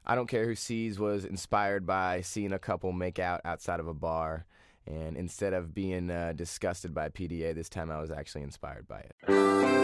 I Don't Care Who Sees was inspired by seeing a couple make out outside of a bar. And instead of being disgusted by PDA, this time I was actually inspired by it.